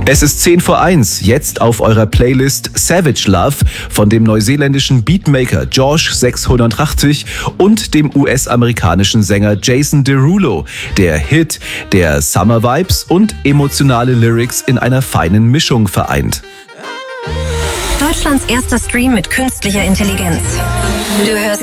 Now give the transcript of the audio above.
Es ist 10:01, jetzt auf eurer Playlist Savage Love von dem neuseeländischen Beatmaker George 680 und dem US-amerikanischen Sänger Jason Derulo. Der Hit, der Summer Vibes und emotionale Lyrics in einer feinen Mischung vereint. Deutschlands erster Stream mit künstlicher Intelligenz. Du hörst